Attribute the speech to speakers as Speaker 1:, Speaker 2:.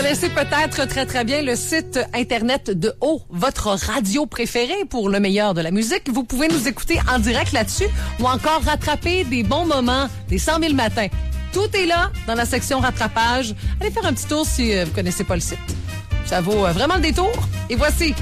Speaker 1: Vous connaissez peut-être très, très bien le site Internet de O, votre radio préférée pour le meilleur de la musique. Vous pouvez nous écouter en direct là-dessus ou encore rattraper des bons moments des 100 000 matins. Tout est là dans la section rattrapage. Allez faire un petit tour si vous connaissez pas le site. Ça vaut vraiment le détour. Et voici